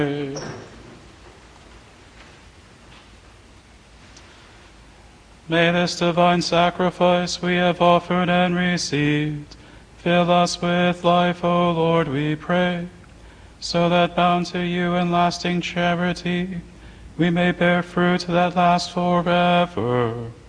May this divine sacrifice we have offered and received fill us with life, O Lord, we pray, so that bound to you in lasting charity, we may bear fruit that lasts forever.